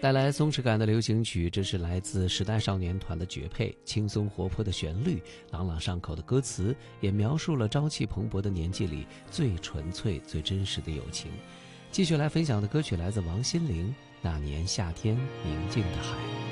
带来松弛感的流行曲，这是来自时代少年团的绝配，轻松活泼的旋律，朗朗上口的歌词，也描述了朝气蓬勃的年纪里最纯粹、最真实的友情。继续来分享的歌曲来自王心凌，《那年夏天宁静的海》。